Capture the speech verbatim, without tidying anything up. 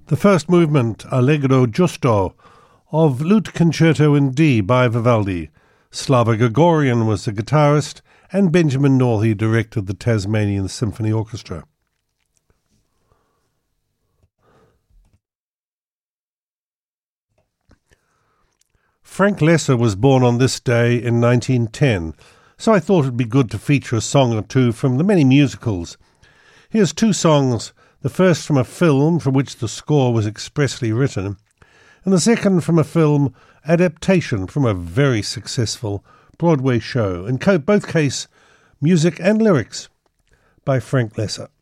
The first movement, Allegro Giusto, of Lute Concerto in D by Vivaldi. Slava Gregorian was the guitarist, and Benjamin Northey directed the Tasmanian Symphony Orchestra. Frank Loesser was born on this day in nineteen ten, so I thought it would be good to feature a song or two from the many musicals. Here's two songs, the first from a film for which the score was expressly written, and the second from a film adaptation from a very successful Broadway show, in both case music and lyrics by Frank Loesser.